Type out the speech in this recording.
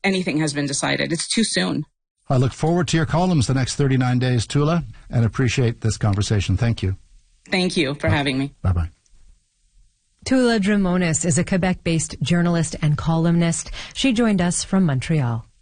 anything has been decided. It's too soon. I look forward to your columns the next 39 days, Tula, and appreciate this conversation. Thank you. Thank you for having me. Bye-bye. Tula Drimonis is a Quebec-based journalist and columnist. She joined us from Montreal.